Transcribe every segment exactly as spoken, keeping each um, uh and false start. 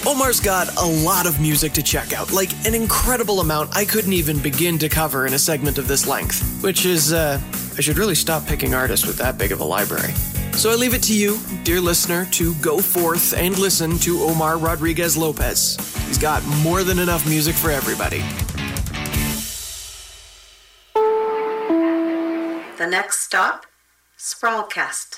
Omar's got a lot of music to check out, like an incredible amount I couldn't even begin to cover in a segment of this length, which is, uh, I should really stop picking artists with that big of a library. So I leave it to you, dear listener, to go forth and listen to Omar Rodriguez Lopez. He's got more than enough music for everybody. The next stop, Sprawlcast.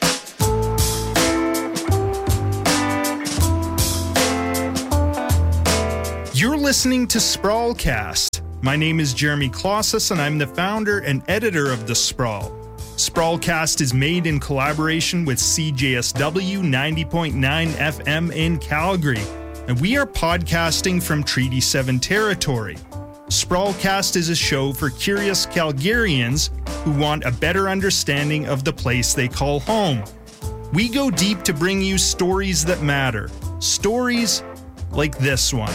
You're listening to Sprawlcast. My name is Jeremy Klossis, and I'm the founder and editor of The Sprawl. Sprawlcast is made in collaboration with C J S W ninety point nine F M in Calgary, and we are podcasting from Treaty seven territory. Sprawlcast is a show for curious Calgarians who want a better understanding of the place they call home. We go deep to bring you stories that matter. Stories like this one.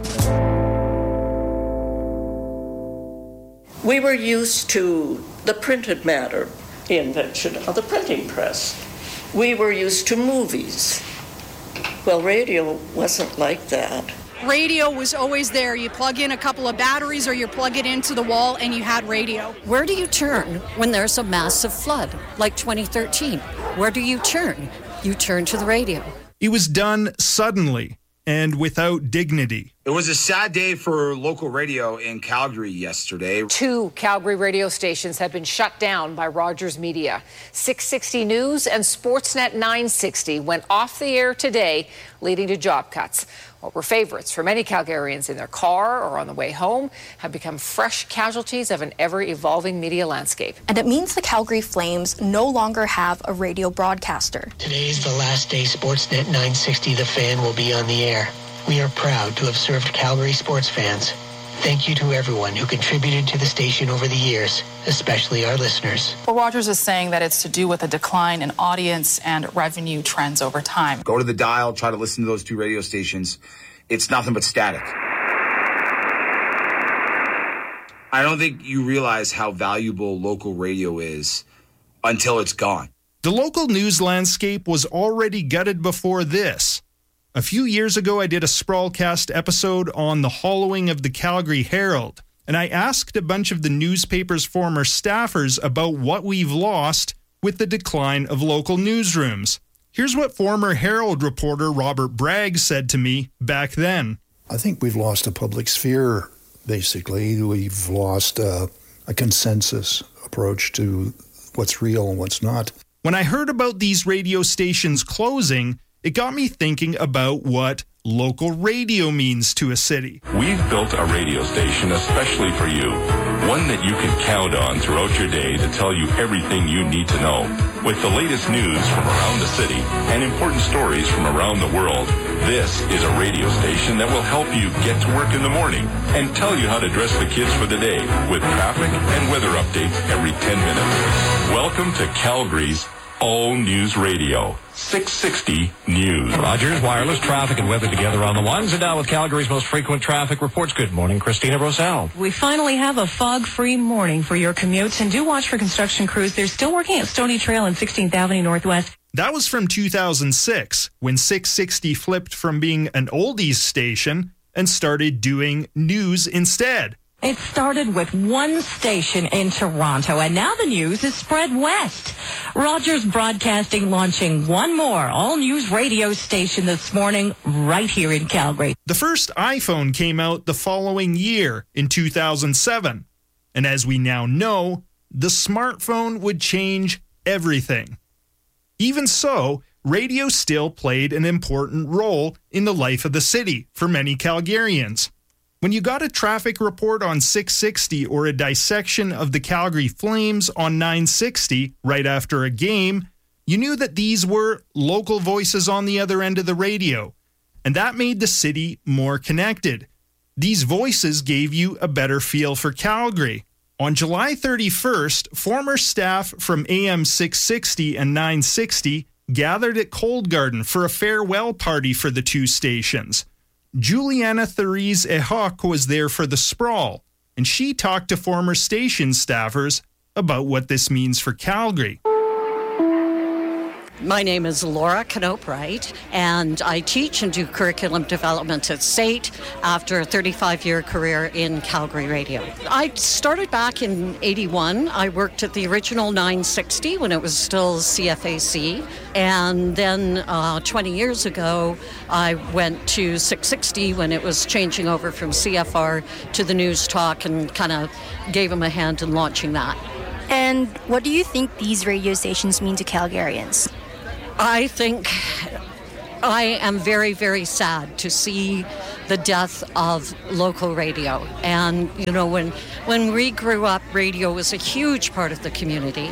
We were used to the printed matter, the invention of the printing press. We were used to movies. Well, radio wasn't like that. Radio was always there. You plug in a couple of batteries or you plug it into the wall and you had radio. Where do you turn when there's a massive flood, like twenty thirteen? Where do you turn? You turn to the radio. It was done suddenly and without dignity. It was a sad day for local radio in Calgary yesterday. Two Calgary radio stations have been shut down by Rogers Media. six sixty News and Sportsnet nine sixty went off the air today, leading to job cuts. What were favorites for many Calgarians in their car or on the way home have become fresh casualties of an ever-evolving media landscape. And it means the Calgary Flames no longer have a radio broadcaster. Today's the last day Sportsnet nine sixty The Fan will be on the air. We are proud to have served Calgary sports fans. Thank you to everyone who contributed to the station over the years, especially our listeners. Well, Rogers is saying that it's to do with a decline in audience and revenue trends over time. Go to the dial, try to listen to those two radio stations. It's nothing but static. I don't think you realize how valuable local radio is until it's gone. The local news landscape was already gutted before this. A few years ago, I did a Sprawlcast episode on the hollowing of the Calgary Herald, and I asked a bunch of the newspaper's former staffers about what we've lost with the decline of local newsrooms. Here's what former Herald reporter Robert Bragg said to me back then. I think we've lost a public sphere, basically. We've lost uh, a consensus approach to what's real and what's not. When I heard about these radio stations closing, it got me thinking about what local radio means to a city. We've built a radio station especially for you, one that you can count on throughout your day to tell you everything you need to know. With the latest news from around the city and important stories from around the world, this is a radio station that will help you get to work in the morning and tell you how to dress the kids for the day with traffic and weather updates every ten minutes. Welcome to Calgary's All News Radio, six sixty News. Rogers Wireless, traffic and weather together on the ones. And now with Calgary's most frequent traffic reports. Good morning, Christina Rosell. We finally have a fog-free morning for your commutes, and do watch for construction crews. They're still working at Stony Trail and sixteenth Avenue Northwest. That was from two thousand six, when six sixty flipped from being an oldies station and started doing news instead. It started with one station in Toronto, and now the news is spread west. Rogers Broadcasting launching one more all-news radio station this morning right here in Calgary. The first iPhone came out the following year in two thousand seven. And as we now know, the smartphone would change everything. Even so, radio still played an important role in the life of the city for many Calgarians. When you got a traffic report on six sixty or a dissection of the Calgary Flames on nine sixty right after a game, you knew that these were local voices on the other end of the radio, and that made the city more connected. These voices gave you a better feel for Calgary. On July thirty-first, former staff from A M six sixty and nine sixty gathered at Cold Garden for a farewell party for the two stations. Juliana Therese Ehok was there for the Sprawl, and she talked to former station staffers about what this means for Calgary. My name is Laura Knope-Wright, and I teach and do curriculum development at S A T after a thirty-five-year career in Calgary Radio. I started back in eighty-one. I worked at the original nine sixty when it was still C F A C, and then uh, twenty years ago, I went to six sixty when it was changing over from C F R to the News Talk, and kind of gave them a hand in launching that. And what do you think these radio stations mean to Calgarians? I think I am very, very sad to see the death of local radio. And, you know, when when we grew up, radio was a huge part of the community.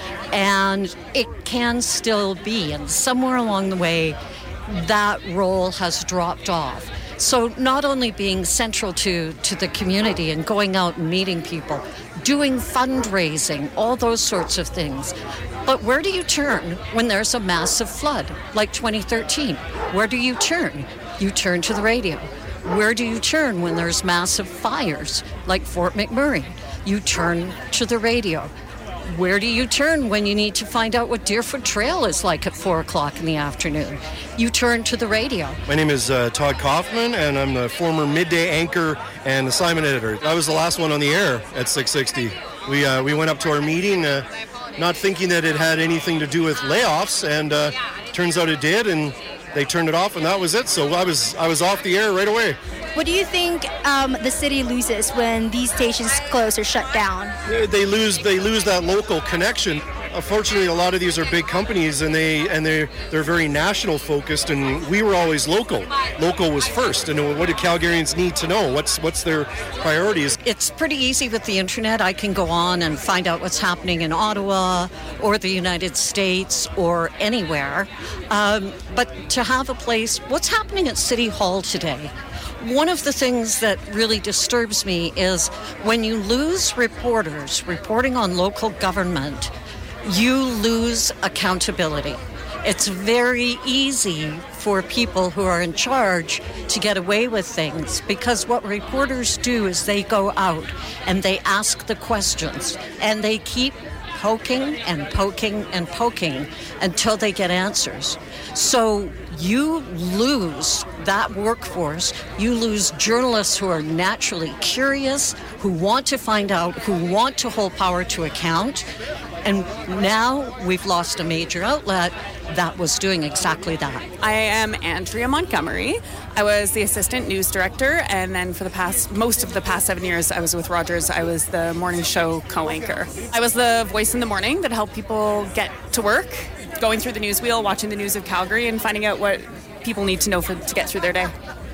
And it can still be. And somewhere along the way, that role has dropped off. So not only being central to, to the community and going out and meeting people, doing fundraising, all those sorts of things. But where do you turn when there's a massive flood, like twenty thirteen? Where do you turn? You turn to the radio. Where do you turn when there's massive fires, like Fort McMurray? You turn to the radio. Where do you turn when you need to find out what Deerfoot Trail is like at four o'clock in the afternoon? You turn to the radio. My name is uh, Todd Kaufman, and I'm the former midday anchor and assignment editor. I was the last one on the air at six sixty. We uh, we went up to our meeting uh, not thinking that it had anything to do with layoffs, and uh, turns out it did, and they turned it off, and that was it. So I was I was off the air right away. What do you think um, the city loses when these stations close or shut down? They lose they lose that local connection. Unfortunately, a lot of these are big companies, and they and they they're very national focused, and we were always local. Local was first, and what do Calgarians need to know? What's what's their priorities? It's pretty easy with the internet. I can go on and find out what's happening in Ottawa or the United States or anywhere. Um, but to have a place, what's happening at City Hall today? One of the things that really disturbs me is when you lose reporters reporting on local government, you lose accountability. It's very easy for people who are in charge to get away with things, because what reporters do is they go out and they ask the questions, and they keep poking and poking and poking until they get answers. So you lose that workforce. You lose journalists who are naturally curious, who want to find out, who want to hold power to account. And now we've lost a major outlet that was doing exactly that. I am Andrea Montgomery. I was the assistant news director, and then for the past, most of the past seven years I was with Rogers. I was the morning show co-anchor. I was the voice in the morning that helped people get to work, going through the news wheel, watching the news of Calgary, and finding out what people need to know for, to get through their day.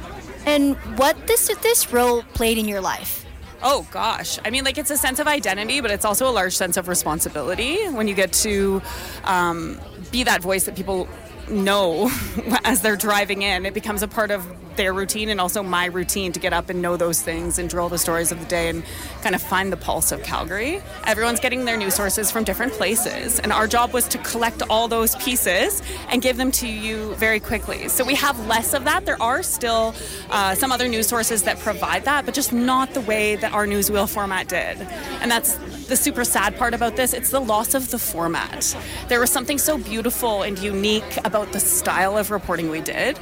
And what this this role played in your life? Oh, gosh. I mean, like, it's a sense of identity, but it's also a large sense of responsibility when you get to um, be that voice that people know as they're driving in. It becomes a part of their routine and also my routine to get up and know those things and drill the stories of the day and kind of find the pulse of Calgary. Everyone's getting their news sources from different places, and our job was to collect all those pieces and give them to you very quickly. So we have less of that. There are still uh, some other news sources that provide that, but just not the way that our newswheel format did. And that's the super sad part about this. It's the loss of the format. There was something so beautiful and unique about the style of reporting we did.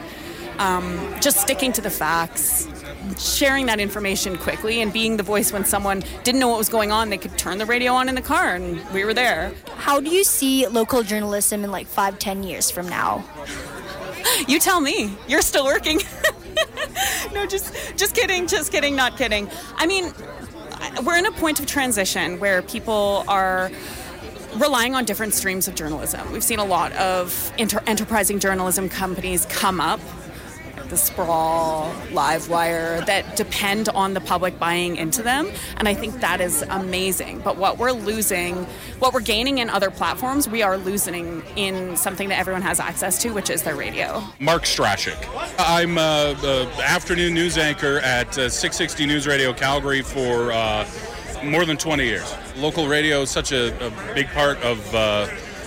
Um, just sticking to the facts, sharing that information quickly, and being the voice when someone didn't know what was going on. They could turn the radio on in the car, and we were there. How do you see local journalism in like five, ten years from now? You tell me. You're still working. No, just just kidding, just kidding, not kidding. I mean, we're in a point of transition where people are relying on different streams of journalism. We've seen a lot of inter- enterprising journalism companies come up, the Sprawl, Livewire, that depend on the public buying into them, and I think that is amazing. But what we're losing, what we're gaining in other platforms, we are losing in something that everyone has access to, which is their radio. Mark Strachik. I'm uh, the afternoon news anchor at uh, six sixty News Radio Calgary for uh, more than twenty years. Local radio is such a, a big part of uh,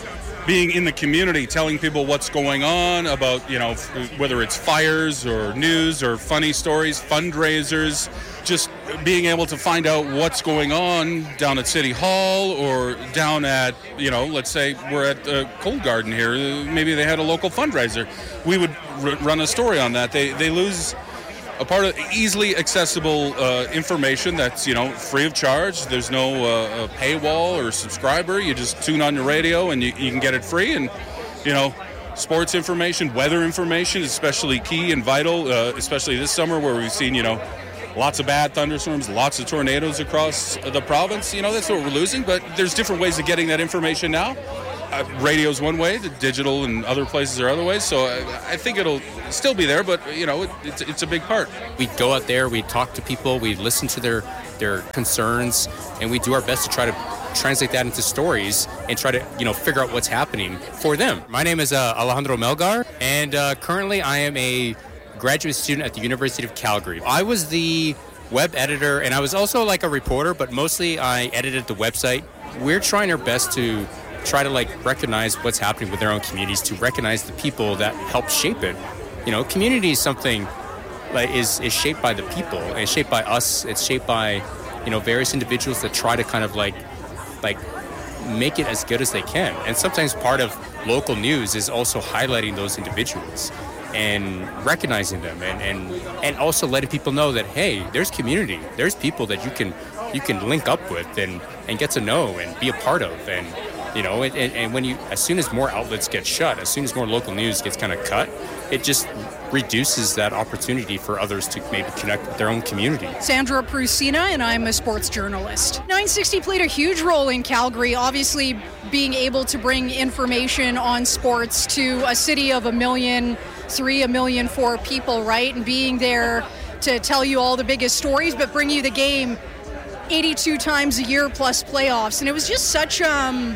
being in the community, telling people what's going on about, you know, whether it's fires or news or funny stories, fundraisers, just being able to find out what's going on down at City Hall or down at, you know, let's say we're at uh, Cold Garden here. Maybe they had a local fundraiser. We would r- run a story on that. They they lose a part of easily accessible uh, information that's, you know, free of charge. There's no uh, paywall or subscriber. You just tune on your radio and you, you can get it free. And, you know, sports information, weather information is especially key and vital, uh, especially this summer where we've seen, you know, lots of bad thunderstorms, lots of tornadoes across the province. You know, that's what we're losing, but there's different ways of getting that information now. Uh, radio's one way, the digital and other places are other ways, so I, I think it'll still be there, but, you know, it, it's, it's a big part. We go out there, we talk to people, we listen to their, their concerns, and we do our best to try to translate that into stories and try to, you know, figure out what's happening for them. My name is uh, Alejandro Melgar, and uh, currently I am a graduate student at the University of Calgary. I was the web editor, and I was also like a reporter, but mostly I edited the website. We're trying our best to try to like recognize what's happening with their own communities, to recognize the people that help shape it. You know, community is something like is, is shaped by the people, and it's shaped by us. It's shaped by, you know, various individuals that try to kind of like like make it as good as they can. And sometimes part of local news is also highlighting those individuals and recognizing them, and, and, and also letting people know that, hey, there's community, there's people that you can you can link up with and, and get to know and be a part of. And, you know, and, and when you, as soon as more outlets get shut, as soon as more local news gets kind of cut, it just reduces that opportunity for others to maybe connect with their own community. Sandra Prusina, and I'm a sports journalist. nine sixty played a huge role in Calgary, obviously being able to bring information on sports to a city of a million three, a million four people, right? And being there to tell you all the biggest stories, but bring you the game eighty-two times a year plus playoffs. And it was just such um,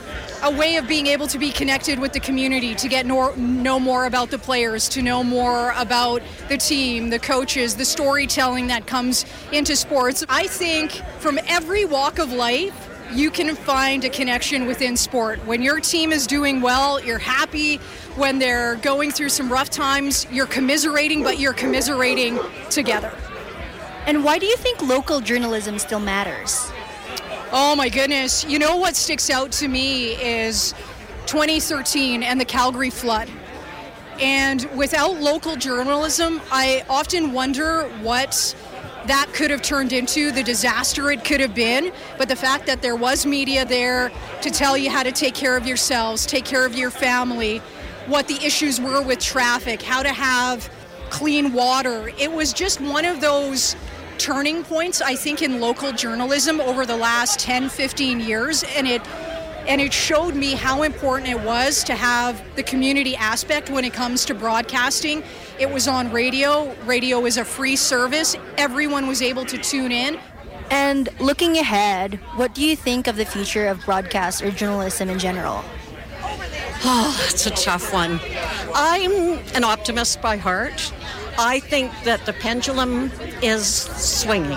a way of being able to be connected with the community, to get no, know more about the players, to know more about the team, the coaches, the storytelling that comes into sports. I think from every walk of life, you can find a connection within sport. When your team is doing well, you're happy. When they're going through some rough times, you're commiserating, but you're commiserating together. And why do you think local journalism still matters? Oh my goodness. You know what sticks out to me is twenty thirteen and the Calgary flood. And without local journalism, I often wonder what that could have turned into, the disaster it could have been. But the fact that there was media there to tell you how to take care of yourselves, take care of your family, what the issues were with traffic, how to have clean water. It was just one of those turning points, I think, in local journalism over the last ten, fifteen years. And it and it showed me how important it was to have the community aspect when it comes to broadcasting. It was on radio. Radio is a free service. Everyone was able to tune in. And looking ahead, what do you think of the future of broadcast or journalism in general? Oh, that's a tough one. I'm an optimist by heart. I think that the pendulum is swinging,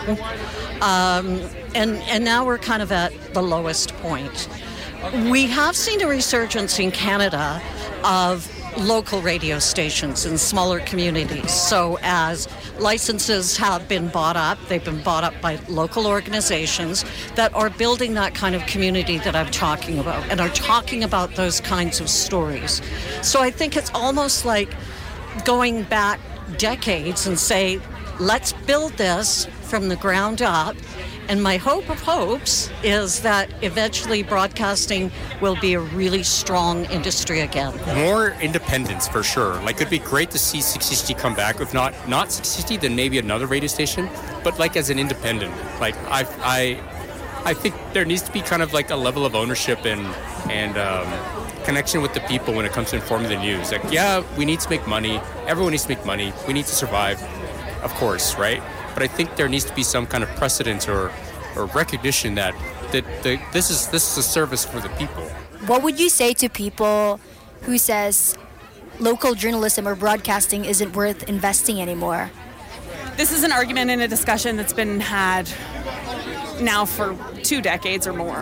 um, and, and now we're kind of at the lowest point. We have seen a resurgence in Canada of local radio stations in smaller communities. So as licenses have been bought up, they've been bought up by local organizations that are building that kind of community that I'm talking about and are talking about those kinds of stories. So I think it's almost like going back decades and say, let's build this from the ground up. And my hope of hopes is that eventually broadcasting will be a really strong industry again. More independence for sure. Like, it'd be great to see six sixty come back. If not not six sixty, then maybe another radio station. But like as an independent, like I I I think there needs to be kind of like a level of ownership and and um, connection with the people when it comes to informing the news. Like, yeah, we need to make money. Everyone needs to make money. We need to survive, of course, right? But I think there needs to be some kind of precedent or, or recognition that, that the, this is this is a service for the people. What would you say to people who says local journalism or broadcasting isn't worth investing anymore? This is an argument and a discussion that's been had now for two decades or more.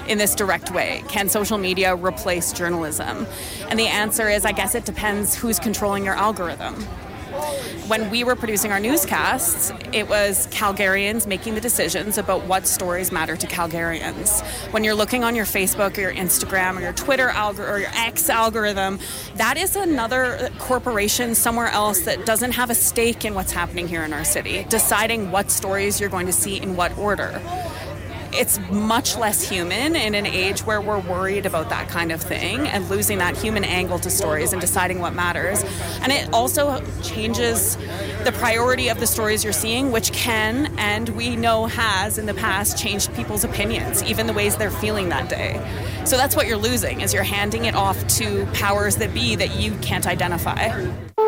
in this direct way? Can social media replace journalism? And the answer is, I guess it depends who's controlling your algorithm. When we were producing our newscasts, it was Calgarians making the decisions about what stories matter to Calgarians. When you're looking on your Facebook or your Instagram or your Twitter algor- or your X algorithm, that is another corporation somewhere else that doesn't have a stake in what's happening here in our city, deciding what stories you're going to see in what order. It's much less human in an age where we're worried about that kind of thing and losing that human angle to stories and deciding what matters. And it also changes the priority of the stories you're seeing, which can, and we know has in the past, changed people's opinions, even the ways they're feeling that day. So that's what you're losing, is you're handing it off to powers that be that you can't identify.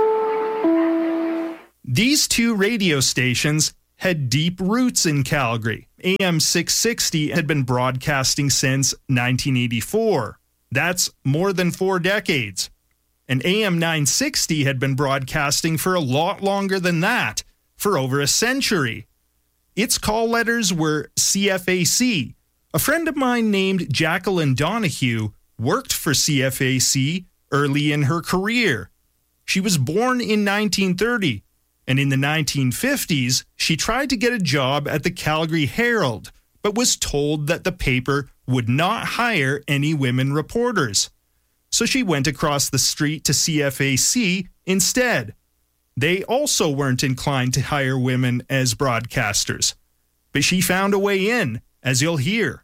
These two radio stations had deep roots in Calgary. A M six sixty had been broadcasting since nineteen eighty-four. That's more than four decades. And A M nine sixty had been broadcasting for a lot longer than that, for over a century. Its call letters were C F A C. A friend of mine named Jacqueline Donahue worked for C F A C early in her career. She was born in nineteen thirty. And in the nineteen fifties, she tried to get a job at the Calgary Herald, but was told that the paper would not hire any women reporters. So she went across the street to C F A C instead. They also weren't inclined to hire women as broadcasters. But she found a way in, as you'll hear.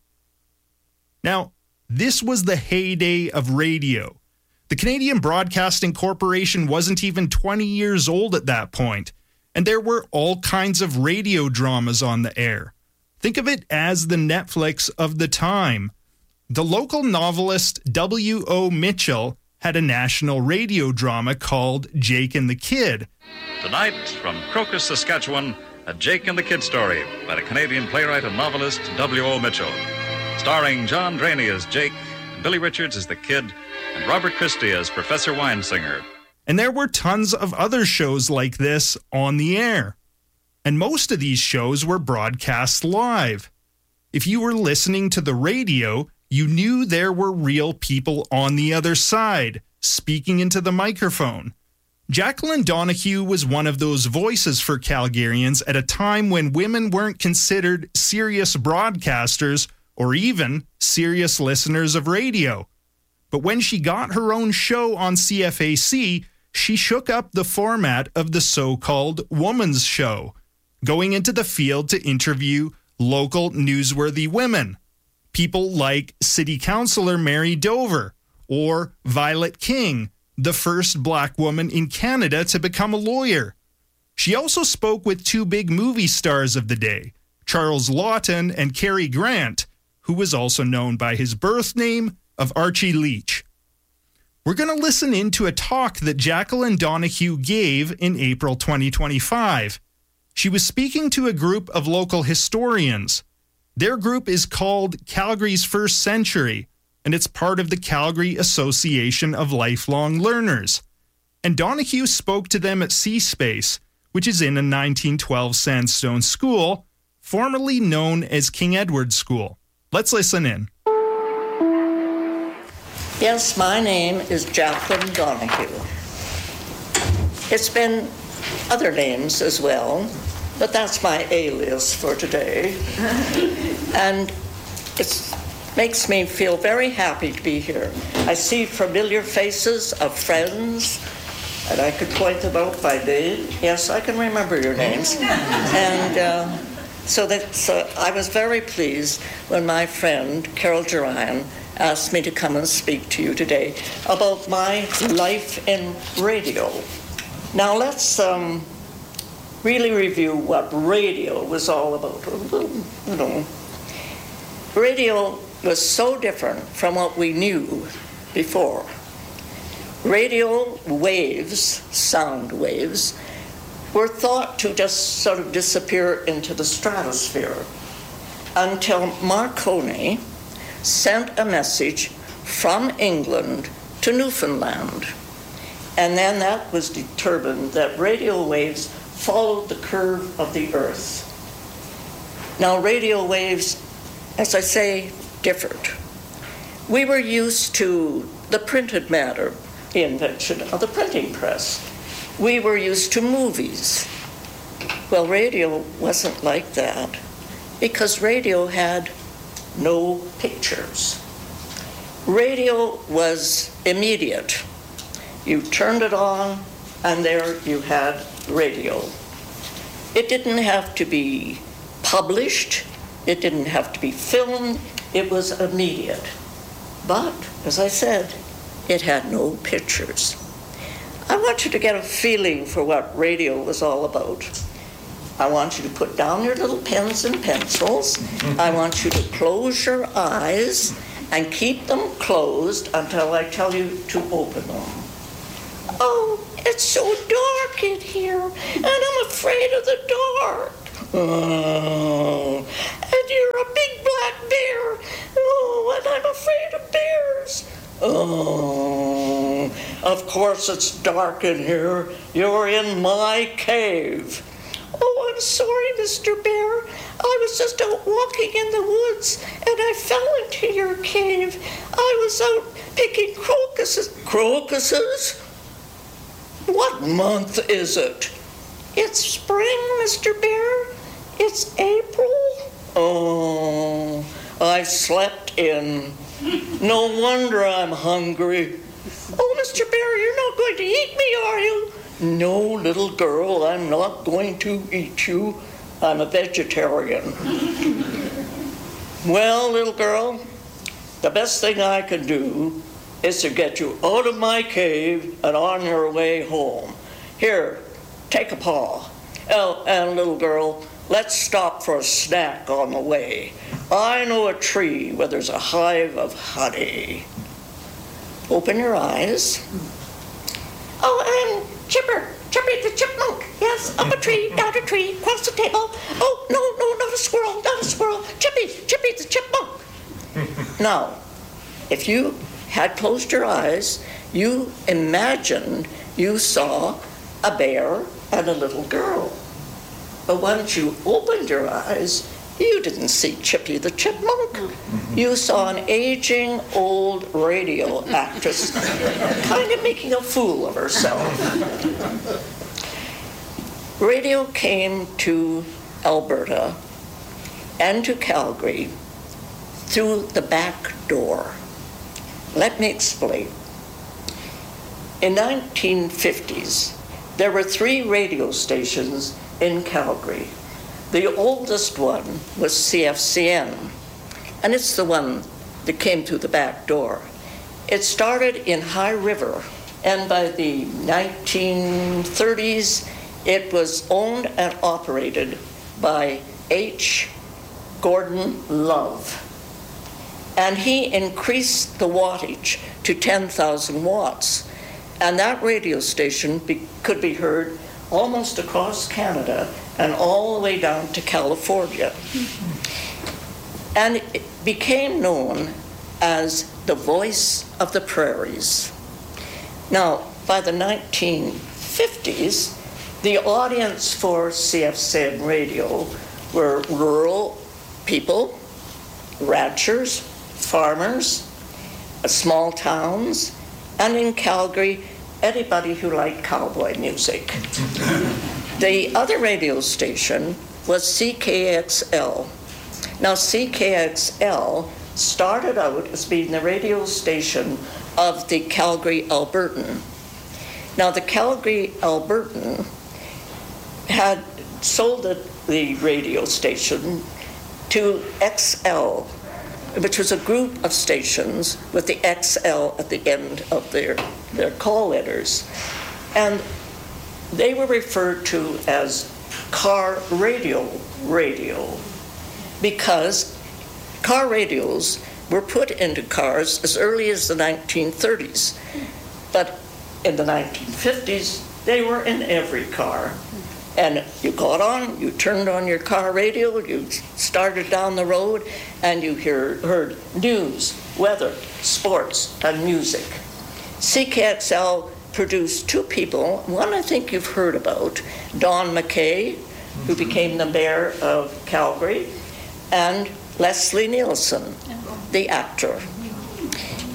Now, this was the heyday of radio. The Canadian Broadcasting Corporation wasn't even twenty years old at that point, and there were all kinds of radio dramas on the air. Think of it as the Netflix of the time. The local novelist W O Mitchell had a national radio drama called Jake and the Kid. Tonight, from Crocus, Saskatchewan, a Jake and the Kid story by the Canadian playwright and novelist W O Mitchell. Starring John Draney as Jake, Billy Richards as the Kid, and Robert Christie as Professor Winesinger. And there were tons of other shows like this on the air. And most of these shows were broadcast live. If you were listening to the radio, you knew there were real people on the other side, speaking into the microphone. Jacqueline Donahue was one of those voices for Calgarians at a time when women weren't considered serious broadcasters or even serious listeners of radio. But when she got her own show on C F A C, she shook up the format of the so-called Woman's Show, going into the field to interview local newsworthy women. People like City Councillor Mary Dover or Violet King, the first black woman in Canada to become a lawyer. She also spoke with two big movie stars of the day, Charles Laughton and Cary Grant, who was also known by his birth name of Archie Leach. We're going to listen into a talk that Jacqueline Donahue gave in April twenty twenty-five. She was speaking to a group of local historians. Their group is called Calgary's First Century, and it's part of the Calgary Association of Lifelong Learners. And Donahue spoke to them at C-Space, which is in a nineteen twelve sandstone school, formerly known as King Edward School. Let's listen in. Yes, my name is Jacqueline Donahue. It's been other names as well, but that's my alias for today. And it makes me feel very happy to be here. I see familiar faces of friends, and I could point them out by name. Yes, I can remember your names. And uh, so that's, uh, I was very pleased when my friend, Carol Jerian, asked me to come and speak to you today about my life in radio. Now let's um, really review what radio was all about. You know, radio was so different from what we knew before. Radio waves, sound waves, were thought to just sort of disappear into the stratosphere until Marconi sent a message from England to Newfoundland. And then that was determined that radio waves followed the curve of the Earth. Now, radio waves, as I say, differed. We were used to the printed matter, the invention of the printing press. We were used to movies. Well, radio wasn't like that because radio had no pictures. Radio was immediate. You turned it on, and there you had radio. It didn't have to be published. It didn't have to be filmed. It was immediate. But, as I said, it had no pictures. I want you to get a feeling for what radio was all about. I want you to put down your little pens and pencils. I want you to close your eyes and keep them closed until I tell you to open them. Oh, it's so dark in here, and I'm afraid of the dark. Oh, and you're a big black bear. Oh, and I'm afraid of bears. Oh, of course it's dark in here. You're in my cave. Oh, I'm sorry, Mister Bear. I was just out walking in the woods, and I fell into your cave. I was out picking crocuses. Crocuses? What month is it? It's spring, Mister Bear. It's April. Oh, I slept in. No wonder I'm hungry. Oh, Mister Bear, you're not going to eat me, are you? No, little girl, I'm not going to eat you. I'm a vegetarian. Well, little girl, the best thing I can do is to get you out of my cave and on your way home. Here, take a paw. Oh, and little girl, let's stop for a snack on the way. I know a tree where there's a hive of honey. Open your eyes. Oh, I'm Chipper, Chippy the Chipmunk. Yes, up a tree, down a tree, across the table. Oh, no, no, not a squirrel, not a squirrel. Chippy, Chippy the Chipmunk. Now, if you had closed your eyes, you imagined you saw a bear and a little girl. But once you opened your eyes, you didn't see Chippy the Chipmunk. You saw an aging old radio actress kind of making a fool of herself. Radio came to Alberta and to Calgary through the back door. Let me explain. In nineteen fifties, there were three radio stations in Calgary. The oldest one was C F C N, and it's the one that came through the back door. It started in High River, and by the nineteen thirties, it was owned and operated by H. Gordon Love. And he increased the wattage to ten thousand watts. And that radio station be, could be heard almost across Canada and all the way down to California. And it became known as the Voice of the Prairies. Now, by the nineteen fifties, the audience for C F C N radio were rural people, ranchers, farmers, small towns, and in Calgary, anybody who liked cowboy music. The other radio station was C K X L. Now, C K X L started out as being the radio station of the Calgary Albertan. Now, the Calgary Albertan had sold the, the radio station to X L, which was a group of stations with the X L at the end of their, their call letters. And they were referred to as car radio radio because car radios were put into cars as early as the nineteen thirties. But in the nineteen fifties, they were in every car. And you got on, you turned on your car radio, you started down the road, and you hear, heard news, weather, sports, and music. C K X L produced two people. One I think you've heard about, Don McKay, who became the mayor of Calgary, and Leslie Nielsen, the actor.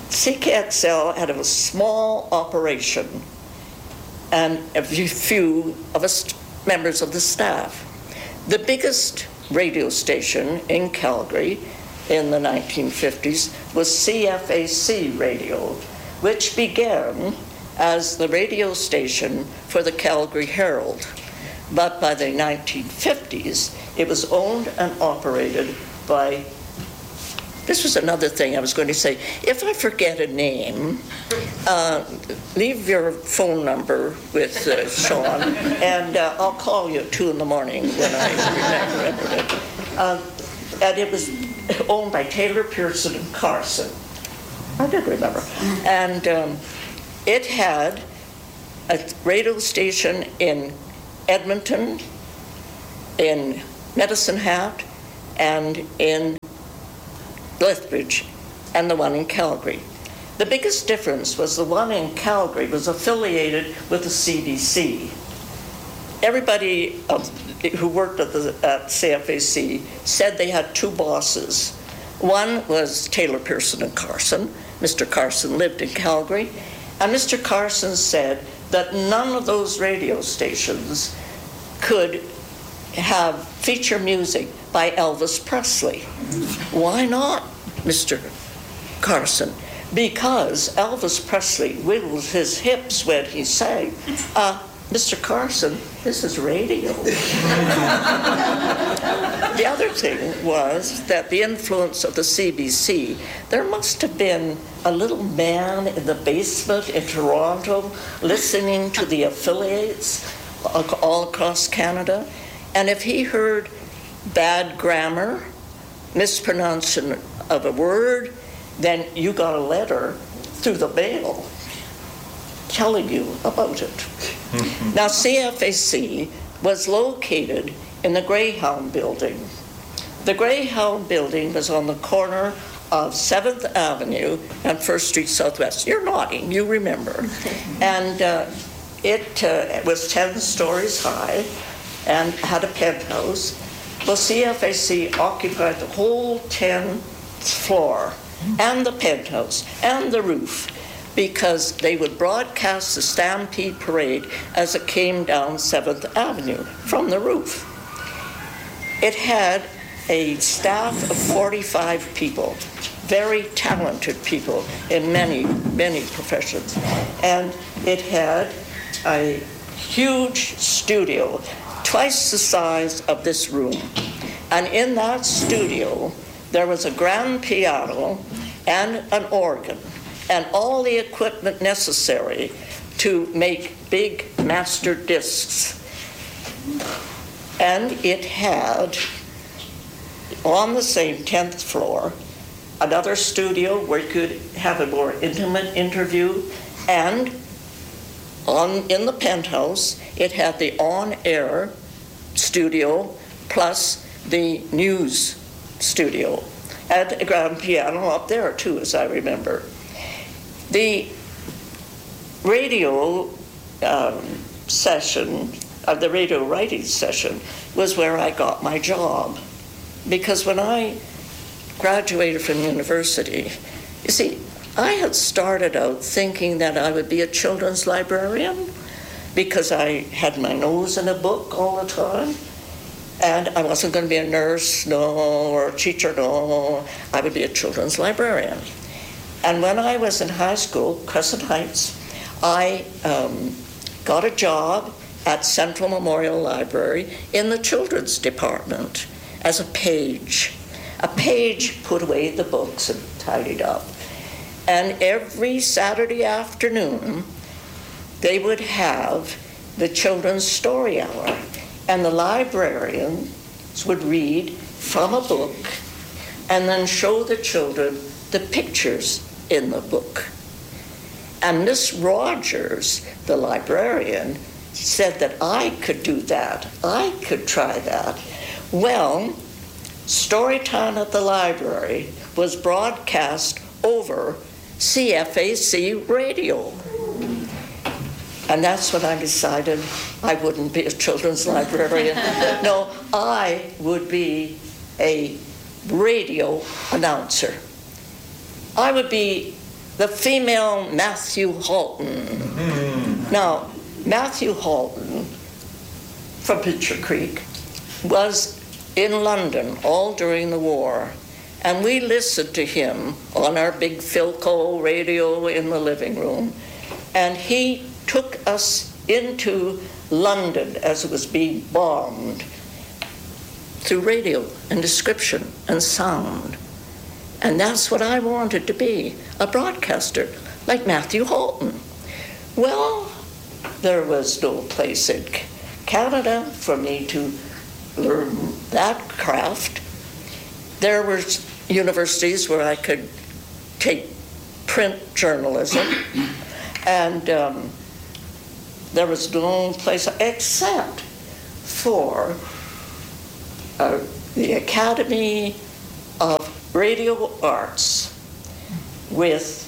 C K X L had a small operation and a few of us members of the staff. The biggest radio station in Calgary in the nineteen fifties was C F A C Radio, which began as the radio station for the Calgary Herald. But by the nineteen fifties, it was owned and operated by, this was another thing I was going to say, if I forget a name, uh, leave your phone number with uh, Sean, and uh, I'll call you at two in the morning when I remember it. Uh, and it was owned by Taylor Pearson and Carson. I did remember. And um, it had a radio station in Edmonton, in Medicine Hat, and in Lethbridge, and the one in Calgary. The biggest difference was the one in Calgary was affiliated with the C B C. Everybody uh, who worked at, the, at C F A C said they had two bosses. One was Taylor Pearson and Carson. Mister Carson lived in Calgary, and Mister Carson said that none of those radio stations could have feature music by Elvis Presley. Why not, Mister Carson? Because Elvis Presley wiggled his hips when he sang. Uh, Mister Carson, this is radio. The other thing was that the influence of the C B C, there must have been a little man in the basement in Toronto listening to the affiliates all across Canada. And if he heard bad grammar, mispronunciation of a word, then you got a letter through the mail telling you about it. Now, C F A C was located in the Greyhound Building. The Greyhound Building was on the corner of seventh Avenue and First Street Southwest. You're nodding, you remember. And uh, it uh, was ten stories high and had a penthouse. Well, C F A C occupied the whole tenth floor and the penthouse and the roof, because they would broadcast the Stampede Parade as it came down seventh Avenue from the roof. It had a staff of forty-five people, very talented people in many, many professions. And it had a huge studio, twice the size of this room. And in that studio, there was a grand piano and an organ, and all the equipment necessary to make big master discs. And it had, on the same tenth floor, another studio where you could have a more intimate interview, and on in the penthouse, it had the on-air studio plus the news studio, and a grand piano up there too, as I remember. The radio um, session, uh, the radio writing session, was where I got my job. Because when I graduated from university, you see, I had started out thinking that I would be a children's librarian because I had my nose in a book all the time. And I wasn't going to be a nurse, no, or a teacher, no. I would be a children's librarian. And when I was in high school, Crescent Heights, I um, got a job at Central Memorial Library in the children's department as a page. A page put away the books and tidied up. And every Saturday afternoon, they would have the children's story hour. And the librarians would read from a book and then show the children the pictures in the book. And Miss Rogers, the librarian, said that I could do that. I could try that. Well, Storytime at the Library was broadcast over C F A C radio. And that's when I decided I wouldn't be a children's librarian. No, I would be a radio announcer. I would be the female Matthew Halton. Mm-hmm. Now, Matthew Halton from Pitcher Creek was in London all during the war, and we listened to him on our big Philco radio in the living room, and he took us into London as it was being bombed through radio and description and sound. And that's what I wanted to be, a broadcaster like Matthew Halton. Well, there was no place in Canada for me to learn that craft. There were universities where I could take print journalism, and um, there was no place except for uh, the Academy of Radio Arts with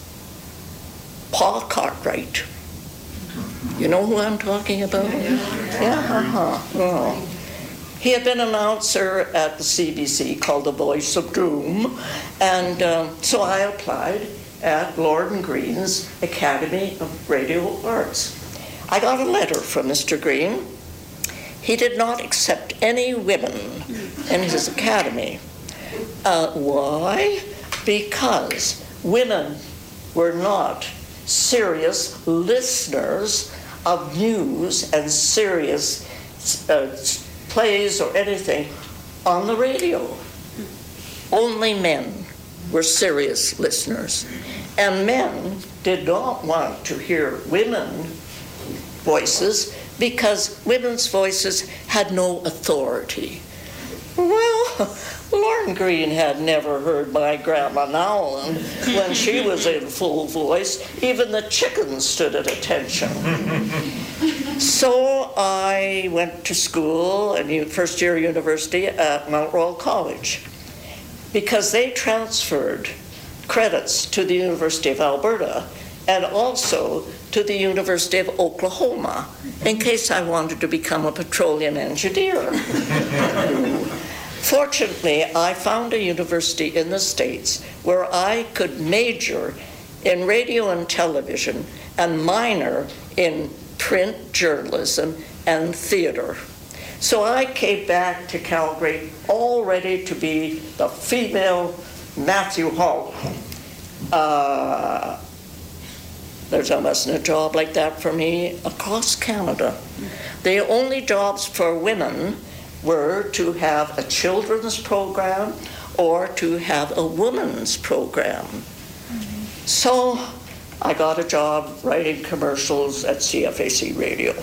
Paul Cartwright. You know who I'm talking about? Yeah, uh-huh. Oh. He had been an announcer at the C B C called The Voice of Doom, and um, so I applied at Lord and Green's Academy of Radio Arts. I got a letter from Mister Green. He did not accept any women in his academy. Uh, why? Because women were not serious listeners of news and serious uh, plays or anything on the radio. Only men were serious listeners. And men did not want to hear women's voices because women's voices had no authority. Well, Lauren Green had never heard my Grandma Nowland when she was in full voice. Even the chickens stood at attention. So I went to school, and first year university at Mount Royal College, because they transferred credits to the University of Alberta and also to the University of Oklahoma in case I wanted to become a petroleum engineer. Fortunately, I found a university in the States where I could major in radio and television and minor in print journalism and theater. So I came back to Calgary all ready to be the female Matthew Halton. Uh, there wasn't a job like that for me across Canada. The only jobs for women were to have a children's program or to have a woman's program. Mm-hmm. So I got a job writing commercials at C F A C Radio.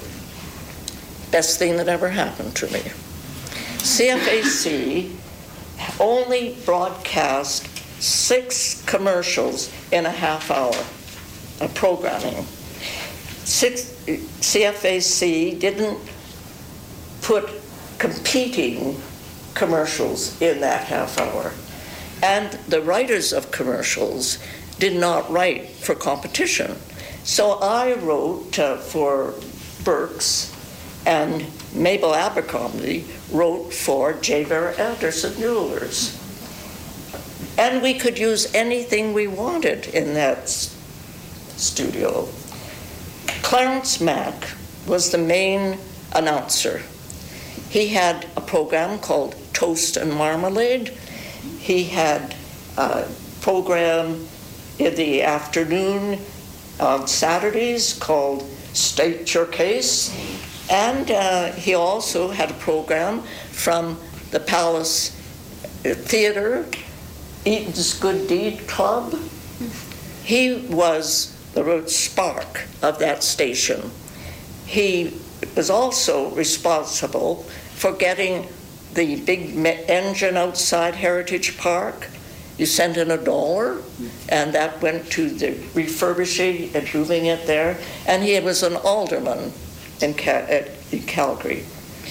Best thing that ever happened to me. C F A C only broadcast six commercials in a half hour of programming. Six, C F A C didn't put competing commercials in that half hour. And the writers of commercials did not write for competition. So I wrote uh, for Burke's, and Mabel Abercrombie wrote for J. Vera Anderson Mueller's. And we could use anything we wanted in that s- studio. Clarence Mack was the main announcer. He had a program called Toast and Marmalade. He had a program in the afternoon on Saturdays called State Your Case. And uh, he also had a program from the Palace Theater, Eaton's Good Deed Club. He was the spark of that station. He was also responsible for getting the big engine outside Heritage Park. You sent in a dollar, and that went to the refurbishing and moving it there. And he was an alderman in, Cal- in Calgary.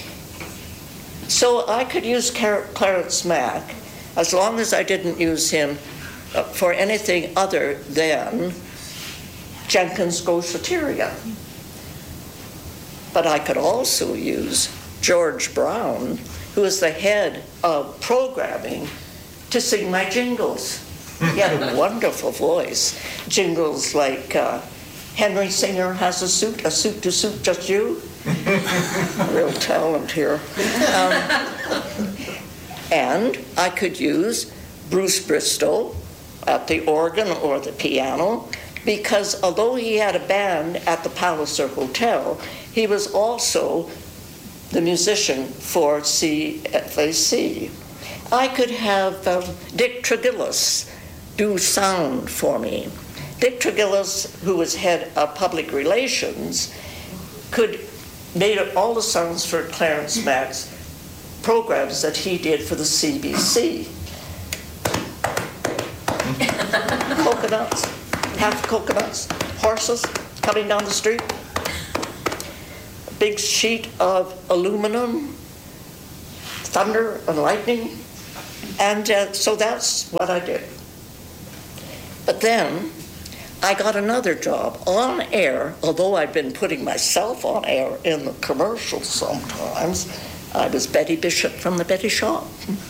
So I could use Car- Clarence Mack as long as I didn't use him uh, for anything other than Jenkins Go Soteria. But I could also use George Brown, who is the head of programming, to sing my jingles. He had a wonderful voice. Jingles like uh, Henry Singer has a suit, a suit to suit just you. Real talent here. Um, and I could use Bruce Bristow at the organ or the piano, because although he had a band at the Palliser Hotel, he was also the musician for C F A C. I could have uh, Dick Tregillis do sound for me. Dick Tregillis, who was head of public relations, could made all the sounds for Clarence Mack's programs that he did for the C B C. Coconuts, half coconuts, horses coming down the street, a big sheet of aluminum, thunder and lightning, and uh, so that's what I did. But then I got another job on air, although I'd been putting myself on air in the commercials sometimes. I was Betty Bishop from the Betty Shop.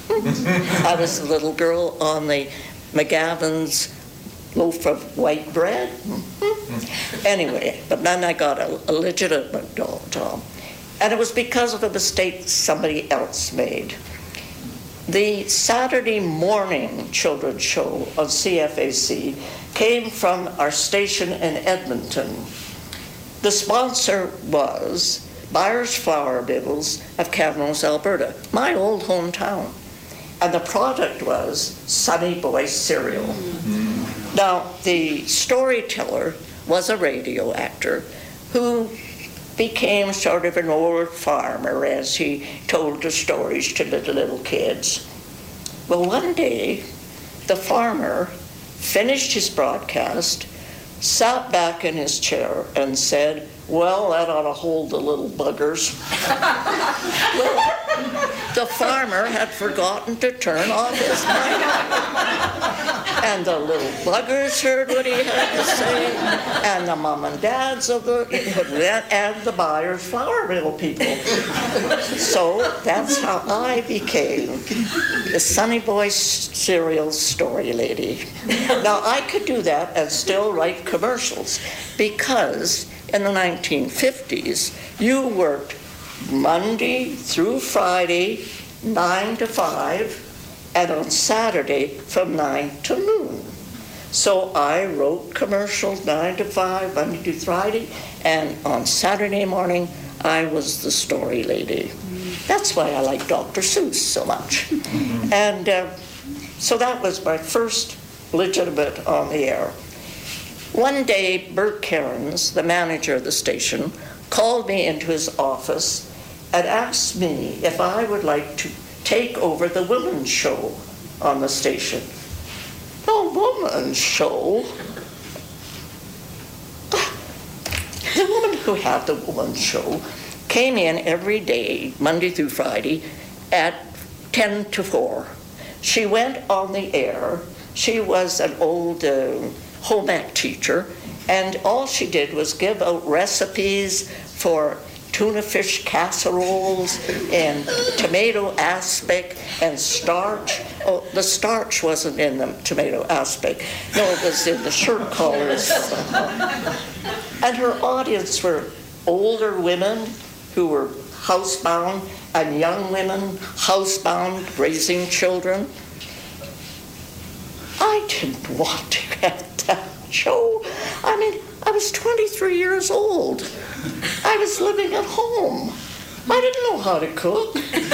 I was the little girl on the McGavin's loaf of white bread. Anyway, but then I got a, a legitimate job. And it was because of a mistake somebody else made. The Saturday morning children's show on C F A C came from our station in Edmonton. The sponsor was Byers Flour Mills of Kamloops, Alberta, my old hometown. And the product was Sonny Boy cereal. Mm-hmm. Now, the storyteller was a radio actor who became sort of an old farmer as he told the stories to the little kids. Well, one day, the farmer finished his broadcast, sat back in his chair, and said, "Well, that ought to hold the little buggers." Well, the farmer had forgotten to turn off his mic. And the little buggers heard what he had to say, and the mom and dads of the, and the Byers Flour Mill people. So that's how I became the Sonny Boy cereal story lady. Now, I could do that and still write commercials, because in the nineteen fifties, you worked Monday through Friday, nine to five, and on Saturday from nine to noon. So I wrote commercials nine to five, Monday to Friday, and on Saturday morning, I was the story lady. That's why I like Doctor Seuss so much. Mm-hmm. And uh, so that was my first legitimate on the air. One day, Bert Cairns, the manager of the station, called me into his office and asked me if I would like to take over the women's show on the station. The women's show? The woman who had the women's show came in every day, Monday through Friday, at ten to four. She went on the air. She was an old uh, home ec teacher, and all she did was give out recipes for tuna fish casseroles and tomato aspic and starch. Oh, the starch wasn't in the tomato aspic. No, it was in the shirt collars. And her audience were older women who were housebound and young women housebound raising children. I didn't want to have that show. I mean, I was twenty-three years old. I was living at home. I didn't know how to cook.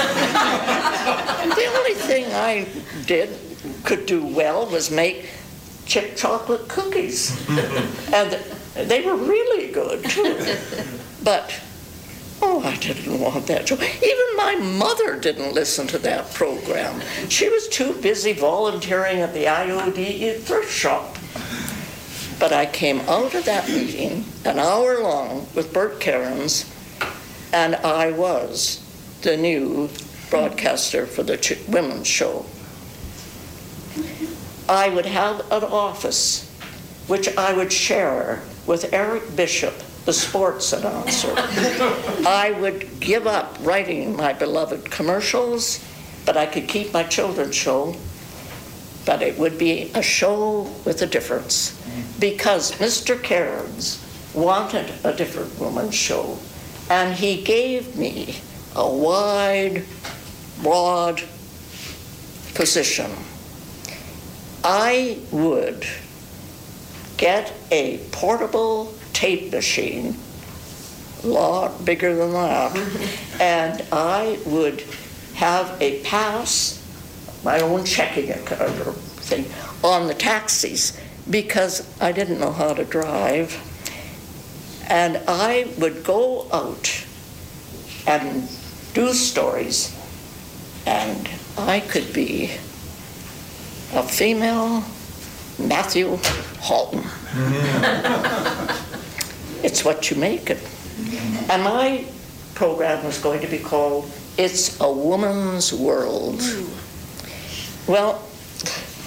The only thing I did, could do well, was make chip chocolate cookies. And they were really good, too. But, oh, I didn't want that show. Even my mother didn't listen to that program. She was too busy volunteering at the I O D E thrift shop. But I came out of that meeting an hour long with Bert Cairns, and I was the new broadcaster for the ch- women's show. I would have an office which I would share with Eric Bishop, the sports announcer. I would give up writing my beloved commercials, but I could keep my children's show. but it would be a show with a difference, because Mister Cairns wanted a different woman's show, and he gave me a wide, broad position. I would get a portable tape machine, a lot bigger than that, and I would have a pass, my own checking account or thing, on the taxis, because I didn't know how to drive. And I would go out and do stories, and I could be a female Matthew Halton. It's what you make it. And my program was going to be called It's a Woman's World. Well,